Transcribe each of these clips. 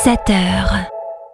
7h.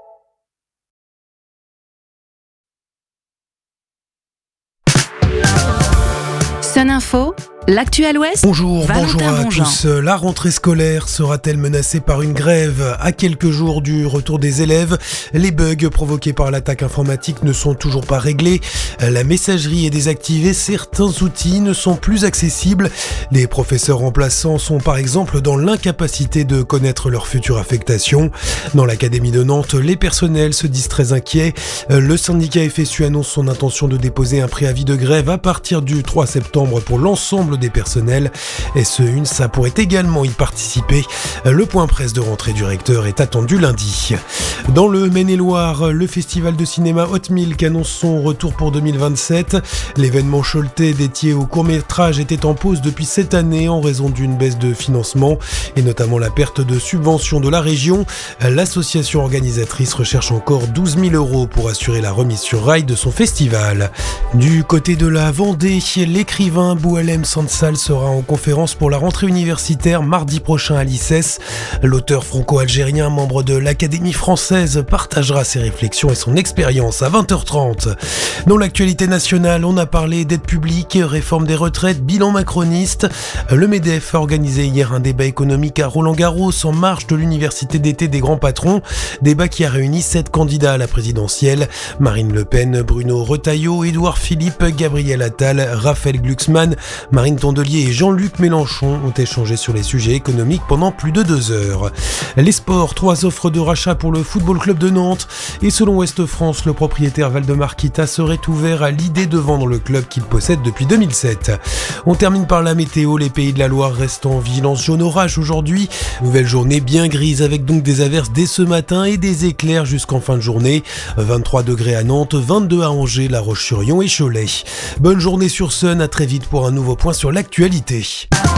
Sun Info, l'actu à l'Ouest. Bonjour à Bonjean. tous. La rentrée scolaire sera-t-elle menacée par une grève ? À quelques jours du retour des élèves, les bugs provoqués par l'attaque informatique ne sont toujours pas réglés. La messagerie est désactivée, certains outils ne sont plus accessibles. Les professeurs remplaçants sont par exemple dans l'incapacité de connaître leur future affectation. Dans l'Académie de Nantes, les personnels se disent très inquiets. Le syndicat FSU annonce son intention de déposer un préavis de grève à partir du 3 septembre pour l'ensemble des personnels. SE-UNSA pourrait également y participer. Le point presse de rentrée du recteur est attendu lundi. Dans le Maine-et-Loire, le festival de cinéma Hot Milk annonce son retour pour 2027. L'événement choletais dédié au court-métrage était en pause depuis cette année en raison d'une baisse de financement et notamment la perte de subventions de la région. L'association organisatrice recherche encore 12 000 € pour assurer la remise sur rail de son festival. Du côté de la Vendée, l'écrivain Boualem Sansal sera en conférence pour la rentrée universitaire mardi prochain à l'ICES. L'auteur franco-algérien, membre de l'Académie française, partagera ses réflexions et son expérience à 20h30. Dans l'actualité nationale, on a parlé d'aide publique, réforme des retraites, bilan macroniste. Le MEDEF a organisé hier un débat économique à Roland-Garros en marge de l'université d'été des grands patrons. Débat qui a réuni 7 candidats à la présidentielle. Marine Le Pen, Bruno Retailleau, Édouard Philippe, Gabriel Attal, Raphaël Glucksmann, Marine Tondelier et Jean-Luc Mélenchon ont échangé sur les sujets économiques pendant plus de 2 heures. Les sports, 3 offres de rachat pour le Football Club de Nantes. Et selon Ouest France, le propriétaire Valdemar Kita serait ouvert à l'idée de vendre le club qu'il possède depuis 2007. On termine par la météo. Les Pays de la Loire restent en vigilance jaune orage aujourd'hui. Nouvelle journée bien grise avec donc des averses dès ce matin et des éclairs jusqu'en fin de journée. 23 degrés à Nantes, 22 à Angers, La Roche-sur-Yon et Cholet. Bonne journée sur Sun, à très vite pour un nouveau point sur l'actualité.